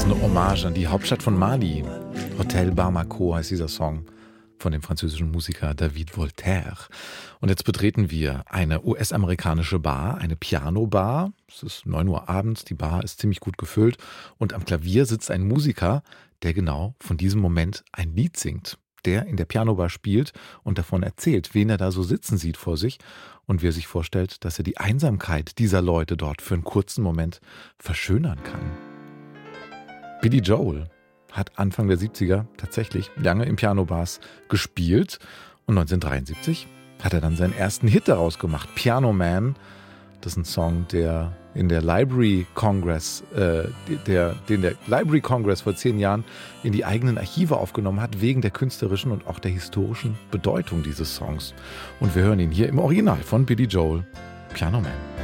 eine Hommage an die Hauptstadt von Mali. Hotel Bamako heißt dieser Song von dem französischen Musiker David Voltaire. Und jetzt betreten wir eine US-amerikanische Bar, eine Piano-Bar. Es ist 9 Uhr abends, die Bar ist ziemlich gut gefüllt. Und am Klavier sitzt ein Musiker, der genau von diesem Moment ein Lied singt. Der in der Piano-Bar spielt und davon erzählt, wen er da so sitzen sieht vor sich und wie er sich vorstellt, dass er die Einsamkeit dieser Leute dort für einen kurzen Moment verschönern kann. Billy Joel hat Anfang der 70er tatsächlich lange in Piano-Bars gespielt und 1973 hat er dann seinen ersten Hit daraus gemacht, Piano Man. Das ist ein Song, der in der Library Congress, den der Library Congress vor 10 Jahren in die eigenen Archive aufgenommen hat, wegen der künstlerischen und auch der historischen Bedeutung dieses Songs. Und wir hören ihn hier im Original von Billy Joel, Piano Man.